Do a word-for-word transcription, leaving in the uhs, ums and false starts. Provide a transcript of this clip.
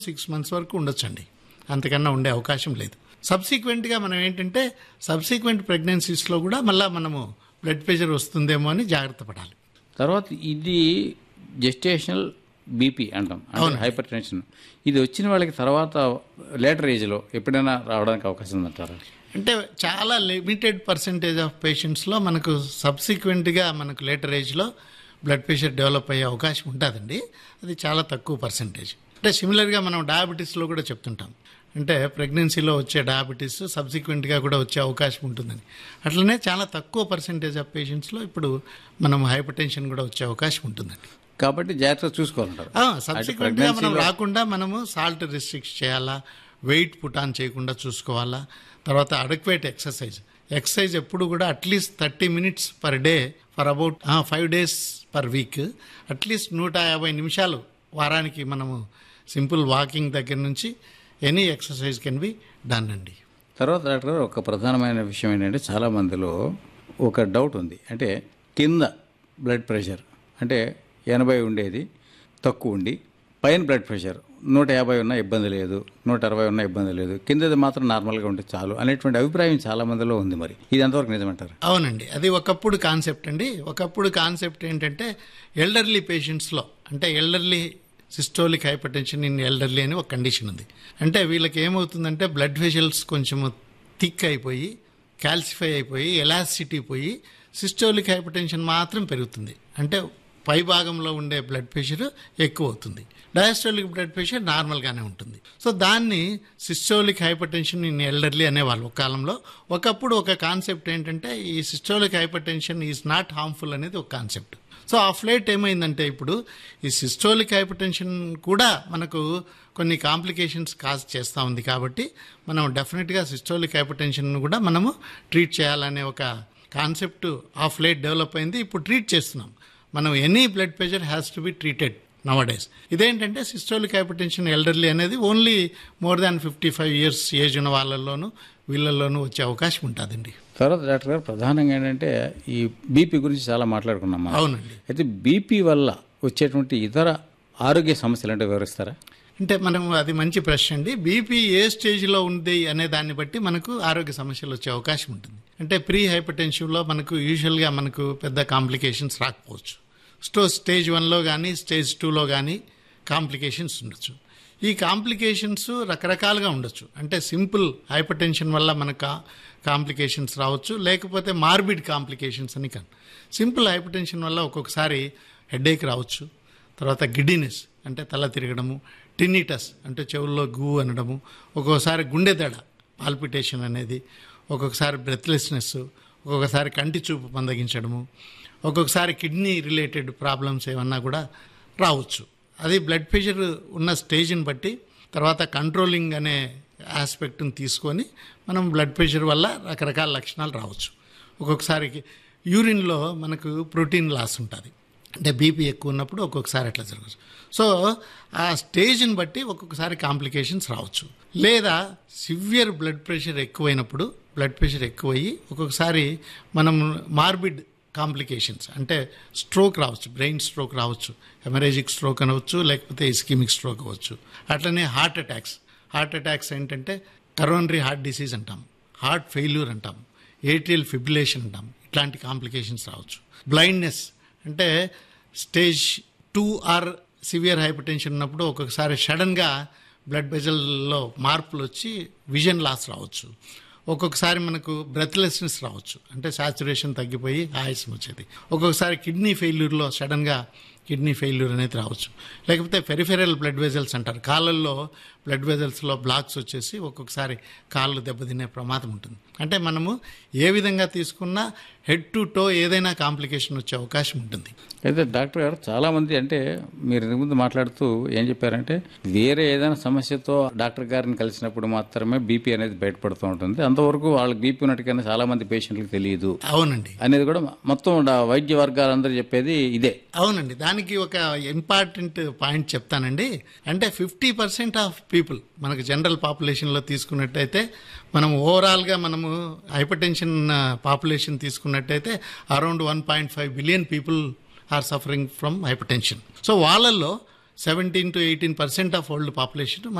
Six months వరకు ఉండొచ్చండి, అంతకన్నా ఉండే అవకాశం లేదు. సబ్సిక్వెంట్గా మనం ఏంటంటే సబ్సిక్వెంట్ ప్రెగ్నెన్సీస్లో కూడా మళ్ళీ మనము బ్లడ్ ప్రెషర్ వస్తుందేమో అని జాగ్రత్త పడాలి. తర్వాత ఇది జెస్టేషనల్ బీపీ అంటాం, అంటే హైపర్ టెన్షన్. ఇది వచ్చిన వాళ్ళకి తర్వాత లేటర్ ఏజ్లో ఎప్పుడైనా రావడానికి అవకాశం ఉందంటారా? అంటే చాలా లిమిటెడ్ పర్సెంటేజ్ ఆఫ్ పేషెంట్స్లో మనకు సబ్సిక్వెంట్గా మనకు లేటర్ ఏజ్లో బ్లడ్ ప్రెషర్ డెవలప్ అయ్యే అవకాశం ఉంటుందండి. అది చాలా తక్కువ పర్సెంటేజ్. అంటే సిమిలర్గా మనం డయాబెటీస్లో కూడా చెప్తుంటాం, అంటే ప్రెగ్నెన్సీలో వచ్చే డయాబెటీస్ సబ్సిక్వెంట్గా కూడా వచ్చే అవకాశం ఉంటుందని. అట్లనే చాలా తక్కువ పర్సెంటేజ్ ఆఫ్ పేషెంట్స్లో ఇప్పుడు మనం హైపర్ టెన్షన్ కూడా వచ్చే అవకాశం ఉంటుందండి. కాబట్టి జాగ్రత్తగా చూసుకోవాలంటారు. సబ్సిక్వెంట్గా మనం రాకుండా మనము సాల్ట్ రిస్ట్రిక్ట్ చేయాలా, వెయిట్ పుట్ ఆన్ చేయకుండా చూసుకోవాలా. తర్వాత అడక్వేట్ ఎక్సర్సైజ్ ఎక్సర్సైజ్ ఎప్పుడు కూడా at least thirty minutes per day for about five days per week, at least నూట యాభై నిమిషాలు వారానికి మనము సింపుల్ వాకింగ్ దగ్గర నుంచి any exercise can be done అండి. తర్వాత డాక్టర్ గారు, ఒక ప్రధానమైన విషయం ఏంటంటే చాలా మందిలో ఒక డౌట్ ఉంది, అంటే కింద బ్లడ్ ప్రెషర్ అంటే ఎనభై ఉండేది తక్కువ ఉండి పైన బ్లడ్ ప్రెషర్ నూట యాభై ఉన్నా ఇబ్బంది లేదు, నూట అరవై ఉన్నా ఇబ్బంది లేదు, కిందది మాత్రం నార్మల్గా ఉంటే చాలు అనేటువంటి అభిప్రాయం చాలా మందిలో ఉంది. మరి ఇది ఎంతవరకు నిజమంటారు? అవునండి, అది ఒకప్పుడు కాన్సెప్ట్ అండి. ఒకప్పుడు కాన్సెప్ట్ ఏంటంటే ఎల్డర్లీ పేషెంట్స్లో, అంటే elderly systolic hyper tension in elderly అని ఒక కండిషన్ ఉంది. అంటే వీళ్ళకి ఏమవుతుందంటే బ్లడ్ వెజల్స్ కొంచెం థిక్ అయిపోయి కాల్సిఫై అయిపోయి ఎలాసిటీ పోయి సిస్టోలిక్ హైపర్ టెన్షన్ మాత్రం పెరుగుతుంది. అంటే పై భాగంలో ఉండే బ్లడ్ ప్రెషర్ ఎక్కువ అవుతుంది, డయాస్టోలిక్ బ్లడ్ ప్రెషర్ నార్మల్గానే ఉంటుంది. సో దాన్ని systolic hyper tension in elderly అనేవాళ్ళు ఒక కాలంలో. ఒకప్పుడు ఒక కాన్సెప్ట్ ఏంటంటే ఈ systolic hyper tension is not harmful అనేది ఒక కాన్సెప్ట్. సో ఆఫ్ లేట్ ఏమైందంటే ఇప్పుడు ఈ సిస్టోలిక్ హైపర్ టెన్షన్ కూడా మనకు కొన్ని కాంప్లికేషన్స్ కాజ్ చేస్తూ ఉంది. కాబట్టి మనం డెఫినెట్గా సిస్టోలిక్ హైపర్ టెన్షన్ కూడా మనము ట్రీట్ చేయాలనే ఒక కాన్సెప్ట్ ఆఫ్ లేట్ డెవలప్ అయింది. ఇప్పుడు ట్రీట్ చేస్తున్నాం మనం. Any blood pressure has to be treated నవడేస్. ఇదేంటంటే సిస్టోలిక్ హైపర్ టెన్షన్ ఎల్డర్లీ అనేది only more than fifty five years age ఉన్న వాళ్ళల్లోనూ వీళ్ళల్లోనూ వచ్చే అవకాశం ఉంటుందండి. తర్వాత డాక్టర్ గారు, ప్రధానంగా ఏంటంటే ఈ బీపీ గురించి చాలా మాట్లాడుకున్నాం. అవునండి. అయితే బీపీ వల్ల వచ్చేటువంటి ఇతర ఆరోగ్య సమస్యలు అంటే వివరిస్తారా? అంటే మనం అది మంచి ప్రశ్న అండి. బీపీ ఏ స్టేజ్లో ఉంది అనే దాన్ని బట్టి మనకు ఆరోగ్య సమస్యలు వచ్చే అవకాశం ఉంటుంది. అంటే ప్రీ హైపర్ టెన్షన్లో మనకు యూజువల్గా మనకు పెద్ద కాంప్లికేషన్స్ రాకపోవచ్చు. స్టో స్టేజ్ వన్లో కానీ స్టేజ్ టూలో కానీ కాంప్లికేషన్స్ ఉండొచ్చు. ఈ కాంప్లికేషన్స్ రకరకాలుగా ఉండొచ్చు. అంటే సింపుల్ హైపర్ టెన్షన్ వల్ల మనకు కాంప్లికేషన్స్ రావచ్చు, లేకపోతే మార్బిడ్ కాంప్లికేషన్స్ అని కాదు. సింపుల్ హైపర్ టెన్షన్ వల్ల ఒక్కొక్కసారి హెడేక్ రావచ్చు, తర్వాత గిడ్డినెస్ అంటే తల తిరగడము, టిన్నిటస్ అంటే చెవుల్లో గు అనడము, ఒక్కొక్కసారి గుండె దడ పాల్పిటేషన్ అనేది, ఒక్కొక్కసారి బ్రెత్లెస్నెస్, ఒక్కొక్కసారి కంటి చూపు మందగించడము, ఒక్కొక్కసారి కిడ్నీ రిలేటెడ్ ప్రాబ్లమ్స్ ఏమన్నా కూడా రావచ్చు. అది బ్లడ్ ప్రెషర్ ఉన్న స్టేజ్ని బట్టి తర్వాత కంట్రోలింగ్ అనే ఆస్పెక్ట్ని తీసుకొని మనం బ్లడ్ ప్రెషర్ వల్ల రకరకాల లక్షణాలు రావచ్చు. ఒక్కొక్కసారి యూరిన్లో మనకు ప్రోటీన్ లాస్ ఉంటుంది, అంటే బీపీ ఎక్కువ ఉన్నప్పుడు ఒక్కొక్కసారి అట్లా జరగచ్చు. సో ఆ స్టేజ్ని బట్టి ఒక్కొక్కసారి కాంప్లికేషన్స్ రావచ్చు. లేదా సివియర్ బ్లడ్ ప్రెషర్ ఎక్కువైనప్పుడు బ్లడ్ ప్రెషర్ ఎక్కువయ్యి ఒక్కొక్కసారి మనం మార్బిడ్ కాంప్లికేషన్స్ అంటే స్ట్రోక్ రావచ్చు, బ్రెయిన్ స్ట్రోక్ రావచ్చు, హెమరేజిక్ స్ట్రోక్ అనవచ్చు, లేకపోతే ఇస్కిమిక్ స్ట్రోక్ అవ్వచ్చు. అట్లనే హార్ట్ అటాక్స్ హార్ట్ అటాక్స్ ఏంటంటే కరోనరీ హార్ట్ డిసీజ్ అంటాం, హార్ట్ ఫెయిల్యూర్ అంటాం, ఏట్రియల్ ఫిబ్రిలేషన్ అంటాం. ఇట్లాంటి కాంప్లికేషన్స్ రావచ్చు. బ్లైండ్నెస్ అంటే stage two are severe hyper tension ఉన్నప్పుడు ఒక్కొక్కసారి సడన్గా బ్లడ్ వెజల్లో మార్పులు వచ్చి విజన్ లాస్ రావచ్చు. ఒక్కొక్కసారి మనకు బ్రెత్లెస్నెస్ రావచ్చు, అంటే సాచురేషన్ తగ్గిపోయి ఆయాసం వచ్చేది. ఒక్కొక్కసారి కిడ్నీ ఫెయిల్యూర్లో సడన్గా కిడ్నీ ఫెయిల్యూర్ అనేది రావచ్చు. లేకపోతే పెరిఫెరల్ బ్లడ్ వెజల్స్ అంటారు, కాళ్ళల్లో బ్లడ్ వెజల్స్లో బ్లాక్స్ వచ్చేసి ఒక్కొక్కసారి కాళ్ళు దెబ్బతినే ప్రమాదం ఉంటుంది. అంటే మనము ఏ విధంగా తీసుకున్నా హెడ్ టు టో ఏదైనా కాంప్లికేషన్ వచ్చే అవకాశం ఉంటుంది. అయితే డాక్టర్ గారు, చాలామంది అంటే మీరు ఇంతకు ముందు మాట్లాడుతూ ఏం చెప్పారంటే వేరే ఏదైనా సమస్యతో డాక్టర్ గారిని కలిసినప్పుడు మాత్రమే బీపీ అనేది బయటపడుతూ ఉంటుంది, అంతవరకు వాళ్ళకి బీపీ ఉన్నట్టుగానే చాలా మంది పేషెంట్లకు తెలియదు. అవునండి, అనేది కూడా మొత్తం వైద్య వర్గాలందరూ చెప్పేది ఇదే. అవునండి, దానికి ఒక ఇంపార్టెంట్ పాయింట్ చెప్తానండి. అంటే ఫిఫ్టీ పర్సెంట్ ఆఫ్ పీపుల్ మనకు జనరల్ పాపులేషన్లో తీసుకున్నట్టయితే, మనం ఓవరాల్గా మనము హైపర్ టెన్షన్ పాపులేషన్ తీసుకున్నట్టయితే around one point five billion people are suffering from hyper tension. So వాళ్ళల్లో seventeen to eighteen percent of world population